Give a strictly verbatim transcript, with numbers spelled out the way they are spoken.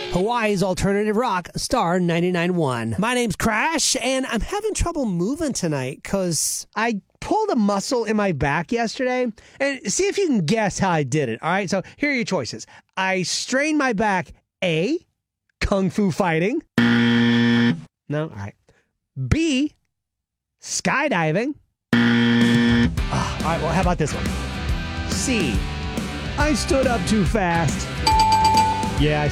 Hawaii's alternative rock, Star ninety-nine point one. My name's Crash, and I'm having trouble moving tonight because I pulled a muscle in my back yesterday. And see if you can guess how I did it. All right, so here are your choices. I strained my back, A, kung fu fighting. No? All right. B, skydiving. Oh, all right, well, how about this one? C, I stood up too fast. Yeah, I